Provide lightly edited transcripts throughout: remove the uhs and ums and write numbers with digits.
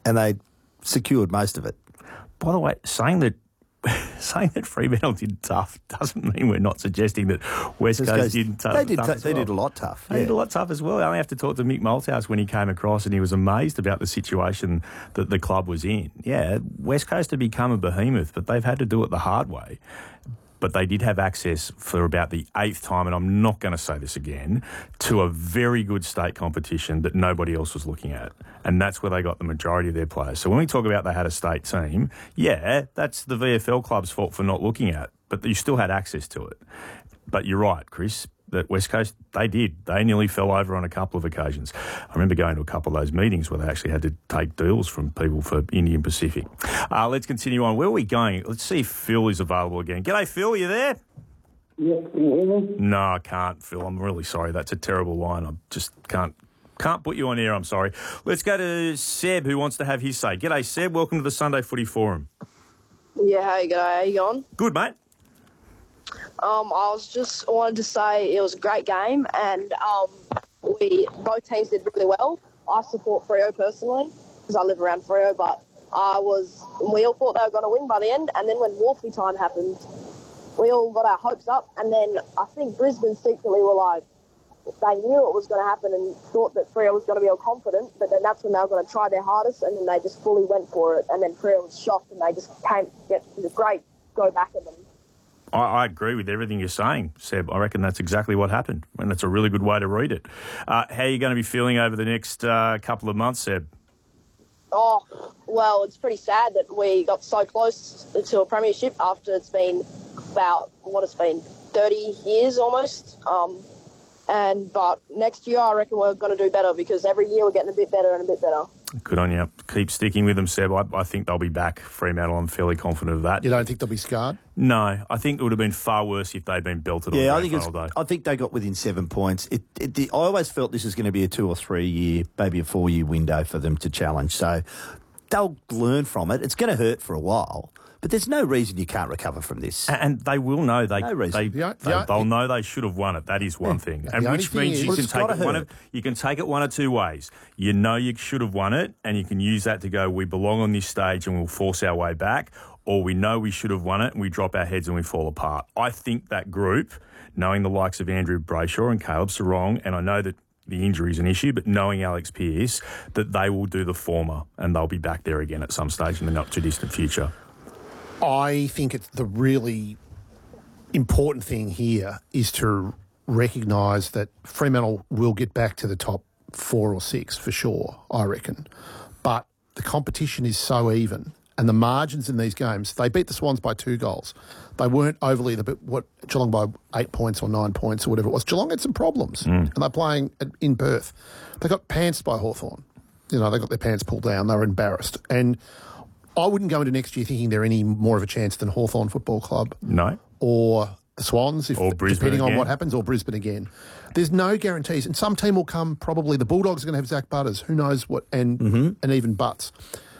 and they secured most of it. By the way, saying that Fremantle did tough doesn't mean we're not suggesting that West Coast did tough. They did a lot tough. They did a lot tough as well. I only have to talk to Mick Malthouse when he came across and he was amazed about the situation that the club was in. Yeah, West Coast have become a behemoth, but they've had to do it the hard way. But they did have access for about the 8th time, and I'm not going to say this again, to a very good state competition that nobody else was looking at. And that's where they got the majority of their players. So when we talk about they had a state team, yeah, that's the VFL club's fault for not looking at, but you still had access to it. But you're right, Chris, that West Coast, they did. They nearly fell over on a couple of occasions. I remember going to a couple of those meetings where they actually had to take deals from people for Indian Pacific. Let's continue on. Where are we going? Let's see if Phil is available again. G'day, Phil. You there? Yeah, can you hear me? No, I can't, Phil. I'm really sorry. That's a terrible line. I just can't put you on air. I'm sorry. Let's go to Seb, who wants to have his say. G'day, Seb. Welcome to the Sunday Footy Forum. Yeah, hey, g'day. How you going? Good, mate. I wanted to say it was a great game, and both teams did really well. I support Freo personally because I live around Freo, but we all thought they were going to win by the end, and then when Wolfie time happened, we all got our hopes up, and then I think Brisbane secretly were like, they knew it was going to happen and thought that Freo was going to be all confident, but then that's when they were going to try their hardest, and then they just fully went for it, and then Freo was shocked, and they just get a great go back at them. I agree with everything you're saying, Seb. I reckon that's exactly what happened, and that's a really good way to read it. How are you going to be feeling over the next couple of months, Seb? Oh, well, it's pretty sad that we got so close to a premiership after it's been about, 30 years almost. But next year I reckon we're going to do better because every year we're getting a bit better and a bit better. Good on you. Keep sticking with them, Seb. I think they'll be back, Fremantle. I'm fairly confident of that. You don't think they'll be scarred? No. I think it would have been far worse if they'd been belted on the final day. I think they got within 7 points. I always felt this was going to be a 2 or 3 year, maybe a 4 year window for them to challenge. So they'll learn from it. It's going to hurt for a while. But there's no reason you can't recover from this. And they will know. No reason. They'll know they should have won it. That is one thing. And which means you can take it one of two ways. You know you should have won it, and you can use that to go, we belong on this stage and we'll force our way back. Or we know we should have won it and we drop our heads and we fall apart. I think that group, knowing the likes of Andrew Brayshaw and Caleb Serong, and I know that the injury is an issue, but knowing Alex Pearce, that they will do the former and they'll be back there again at some stage in the not-too-distant future. I think it's the really important thing here is to recognise that Fremantle will get back to the top 4 or 6 for sure, I reckon. But the competition is so even and the margins in these games, they beat the Swans by 2 goals. They weren't overly, Geelong by 8 points or 9 points or whatever it was. Geelong had some problems and they're playing in Perth. They got pantsed by Hawthorn. They got their pants pulled down. They were embarrassed. And I wouldn't go into next year thinking they're any more of a chance than Hawthorn Football Club. No. Or the Swans, depending on what happens, or Brisbane again. There's no guarantees. And some team will come, probably the Bulldogs are going to have Zach Butters, who knows what, and even Butts.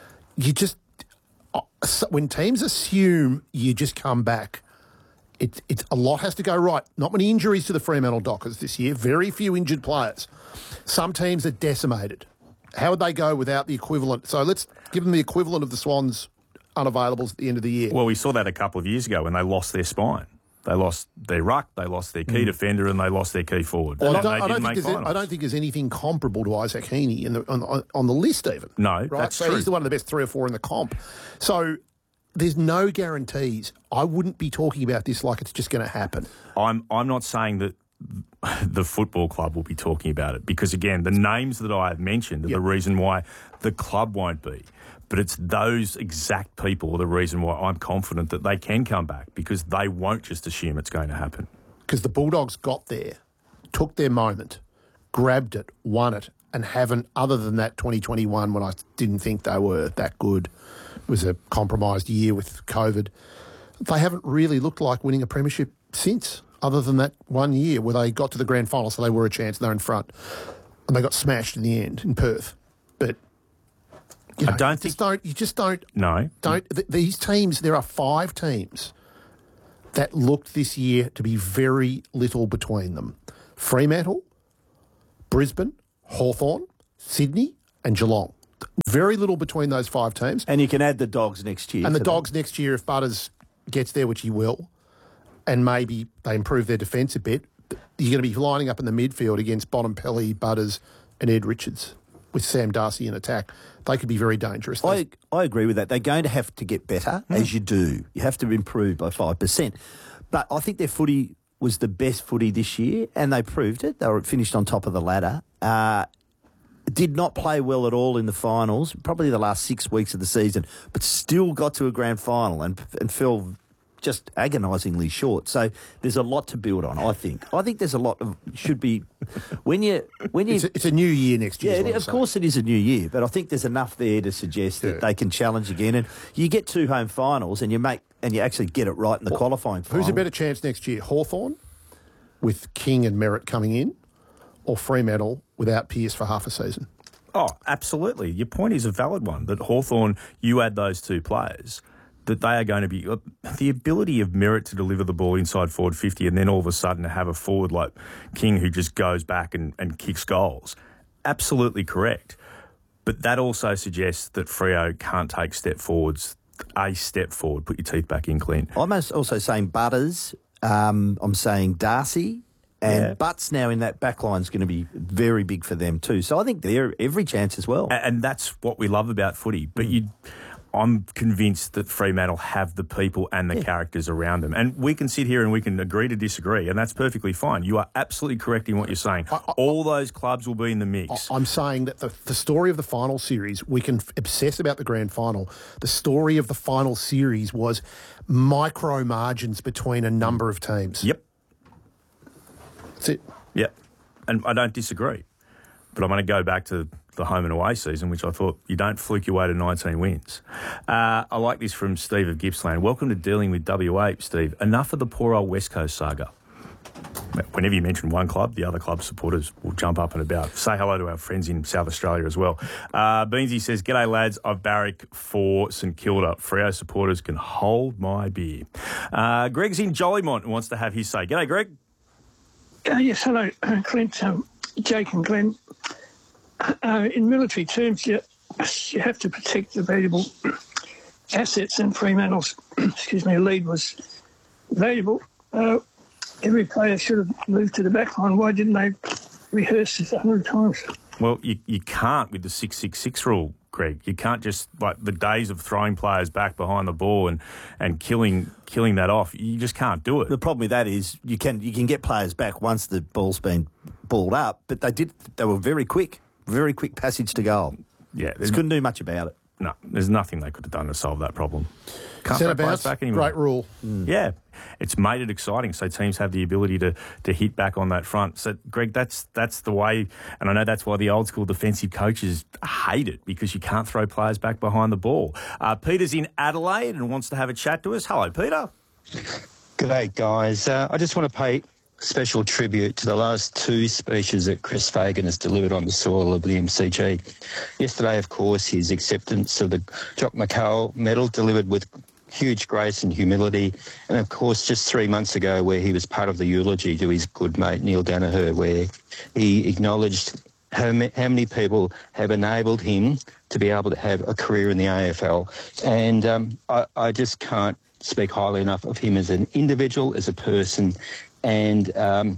When teams assume you just come back, it's a lot has to go right. Not many injuries to the Fremantle Dockers this year, very few injured players. Some teams are decimated. How would they go without the equivalent? So let's give them the equivalent of the Swans unavailables at the end of the year. Well, we saw that a couple of years ago when they lost their spine. They lost their ruck, they lost their key defender, and they lost their key forward. Well, I don't think there's anything comparable to Isaac Heaney on the list even. No, right? that's so true. He's the one of the best 3 or 4 in the comp. So there's no guarantees. I wouldn't be talking about this like it's just going to happen. I'm not saying that the football club will be talking about it because, again, the names that I have mentioned are the reason why the club won't be. But it's those exact people are the reason why I'm confident that they can come back because they won't just assume it's going to happen. Because the Bulldogs got there, took their moment, grabbed it, won it, and haven't, other than that 2021 when I didn't think they were that good, it was a compromised year with COVID, they haven't really looked like winning a premiership since, other than that 1 year where they got to the grand final, so they were a chance and they're in front. And they got smashed in the end in Perth. But I don't think... You just don't... No. These teams, there are 5 teams that looked this year to be very little between them. Fremantle, Brisbane, Hawthorn, Sydney and Geelong. Very little between those 5 teams. And you can add the Dogs next year. And the to Dogs next year, if Butters gets there, which he will, and maybe they improve their defence a bit, you're going to be lining up in the midfield against Bontempelli, Butters and Ed Richards with Sam Darcy in attack. They could be very dangerous. I agree with that. They're going to have to get better, as you do. You have to improve by 5%. But I think their footy was the best footy this year, and they proved it. They were finished on top of the ladder. Did not play well at all in the finals, probably the last 6 weeks of the season, but still got to a grand final and fell just agonisingly short. So there's a lot to build on, I think. I think there's a lot of should be when you it's a new year next year. Yeah, of course it is a new year, but I think there's enough there to suggest that they can challenge again. And you get 2 home finals and you actually get it right in the qualifying final. Who's a better chance next year? Hawthorn with King and Merritt coming in, or Fremantle without Pearce for half a season? Oh, absolutely. Your point is a valid one, that Hawthorn, you add those 2 players, that they are going to be... The ability of Merritt to deliver the ball inside forward 50 and then all of a sudden to have a forward like King who just goes back and kicks goals, absolutely correct. But that also suggests that Freo can't take a step forward. Put your teeth back in, Clint. I'm also saying Butters. I'm saying Darcy. And Butts now in that back line is going to be very big for them too. So I think they're every chance as well. And that's what we love about footy. But I'm convinced that Fremantle have the people and the characters around them. And we can sit here and we can agree to disagree, and that's perfectly fine. You are absolutely correct in what you're saying. All those clubs will be in the mix. I'm saying that the story of the final series, we can obsess about the grand final. The story of the final series was micro margins between a number of teams. Yep. That's it. Yep. And I don't disagree. But I'm going to go back to the home and away season, which I thought you don't fluke your way to 19 wins. I like this from Steve of Gippsland. Welcome to Dealing with WA, Steve. Enough of the poor old West Coast saga. Whenever you mention one club, the other club supporters will jump up and about. Say hello to our friends in South Australia as well. Beansy says, "G'day lads, I've barrack for St Kilda. Freo supporters can hold my beer." Greg's in Jollymont and wants to have his say. G'day, Greg. Yes, hello, Clint, Jake and Glenn. In military terms, you have to protect the valuable assets, and Fremantle's lead was valuable. Every player should have moved to the back line. Why didn't they rehearse this 100 times? Well, you can't with the 6-6-6 rule, Greg. You can't just, like the days of throwing players back behind the ball and killing that off. You just can't do it. The problem with that is you can get players back once the ball's been balled up, but they were very quick passage to goal. Yeah, just couldn't do much about it. No, there's nothing they could have done to solve that problem. Can't Centre throw players bounce, back anymore. great rule. Yeah, it's made it exciting, so teams have the ability to hit back on that front. So, Greg, that's the way, and I know that's why the old school defensive coaches hate it, because you can't throw players back behind the ball. Peter's in Adelaide and wants to have a chat to us. Hello, Peter. G'day, guys. I just want to pay special tribute to the last 2 speeches that Chris Fagan has delivered on the soil of the MCG. Yesterday, of course, his acceptance of the Jock McHale medal, delivered with huge grace and humility. And, of course, just 3 months ago, where he was part of the eulogy to his good mate Neil Danaher, where he acknowledged how many people have enabled him to be able to have a career in the AFL. And I just can't speak highly enough of him as an individual, as a person, and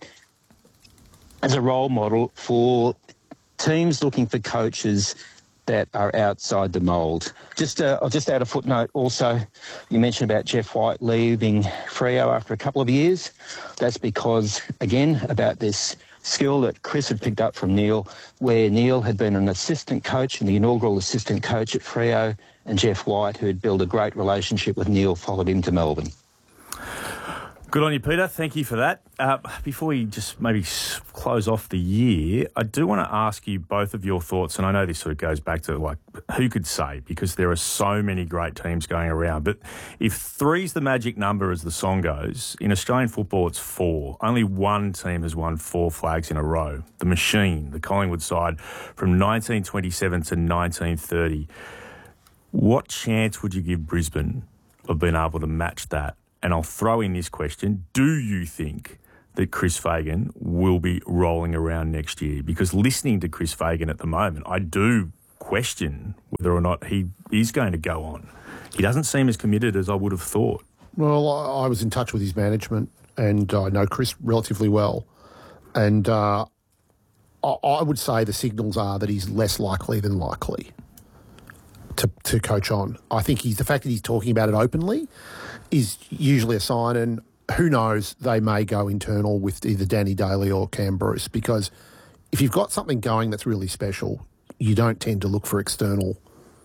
as a role model for teams looking for coaches that are outside the mould. I'll just add a footnote also. You mentioned about Jeff White leaving Freo after a couple of years. That's because, again, about this skill that Chris had picked up from Neil, where Neil had been an assistant coach and the inaugural assistant coach at Freo, and Jeff White, who had built a great relationship with Neil, followed him to Melbourne. Good on you, Peter. Thank you for that. Before we just maybe close off the year, I do want to ask you both of your thoughts, and I know this sort of goes back to, like, who could say, because there are so many great teams going around. But if 3's the magic number, as the song goes, in Australian football it's 4. Only one team has won 4 flags in a row. The Machine, the Collingwood side, from 1927 to 1930. What chance would you give Brisbane of being able to match that? And I'll throw in this question. Do you think that Chris Fagan will be rolling around next year? Because listening to Chris Fagan at the moment, I do question whether or not he is going to go on. He doesn't seem as committed as I would have thought. Well, I was in touch with his management, and I know Chris relatively well. And I would say the signals are that he's less likely than likely to coach on. I think the fact that he's talking about it openly is usually a sign, and who knows, they may go internal with either Danny Daly or Cam Bruce, because if you've got something going that's really special, you don't tend to look for external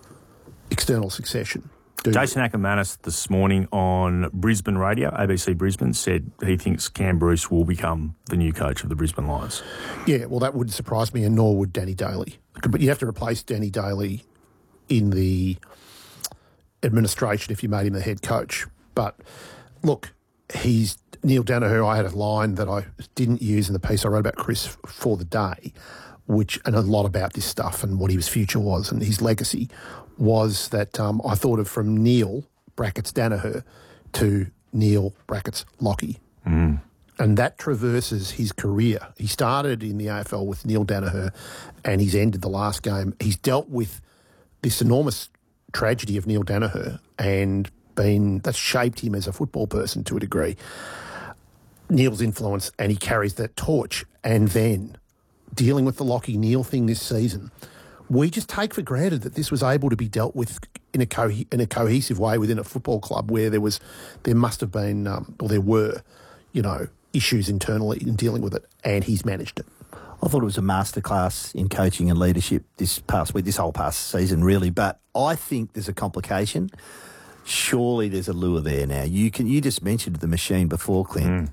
succession. Jason Ackermanis this morning on Brisbane Radio, ABC Brisbane, said he thinks Cam Bruce will become the new coach of the Brisbane Lions. Yeah, well, that wouldn't surprise me, and nor would Danny Daly. But you have to replace Danny Daly in the administration if you made him the head coach. But look, he's Neil Danaher. I had a line that I didn't use in the piece I wrote about Chris for the day, and a lot about this stuff and what his future was and his legacy, was that I thought of from Neil brackets Danaher to Neil brackets Lockie. And that traverses his career. He started in the AFL with Neil Danaher, and he's ended the last game. He's dealt with this enormous tragedy of Neil Danaher, and that's shaped him as a football person to a degree. Neil's influence, and he carries that torch. And then dealing with the Lockie Neil thing this season, we just take for granted that this was able to be dealt with in a cohesive way within a football club where there must have been, or there were, issues internally in dealing with it, and he's managed it. I thought it was a masterclass in coaching and leadership this whole past season, really. But I think there's a complication. Surely there's a lure there now. You just mentioned the machine before, Clint.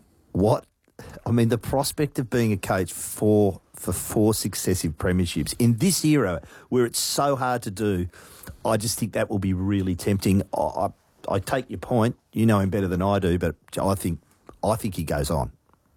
The prospect of being a coach for 4 successive premierships in this era where it's so hard to do, I just think that will be really tempting. I take your point. You know him better than I do, but I think he goes on.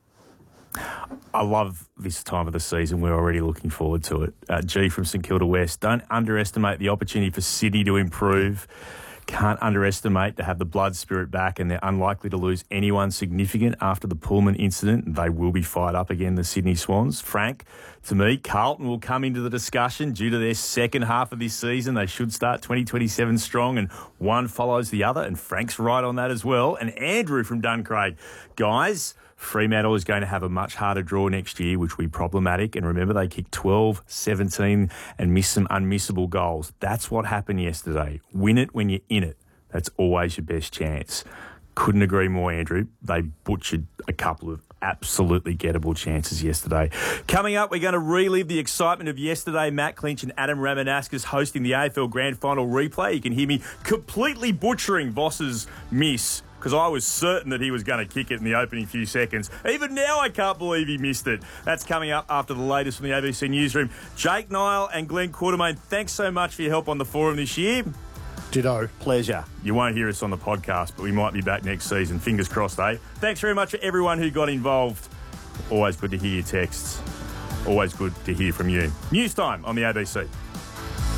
I love this time of the season. We're already looking forward to it. G from St Kilda West. Don't underestimate the opportunity for Sydney to improve. Can't underestimate to have the blood spirit back, and they're unlikely to lose anyone significant after the Pullman incident. They will be fired up again, the Sydney Swans. Frank, to me, Carlton will come into the discussion due to their second half of this season. They should start 2027 strong, and one follows the other, and Frank's right on that as well. And Andrew from Duncraig. Guys, Fremantle is going to have a much harder draw next year, which will be problematic. And remember, they kicked 12, 17 and missed some unmissable goals. That's what happened yesterday. Win it when you're in it. That's always your best chance. Couldn't agree more, Andrew. They butchered a couple of absolutely gettable chances yesterday. Coming up, we're going to relive the excitement of yesterday. Matt Clinch and Adam Ramanaskas hosting the AFL Grand Final replay. You can hear me completely butchering Voss's miss, because I was certain that he was going to kick it in the opening few seconds. Even now, I can't believe he missed it. That's coming up after the latest from the ABC Newsroom. Jake Niall and Glenn Quartermain, thanks so much for your help on the forum this year. Ditto. Pleasure. You won't hear us on the podcast, but we might be back next season. Fingers crossed, eh? Thanks very much for everyone who got involved. Always good to hear your texts. Always good to hear from you. News time on the ABC.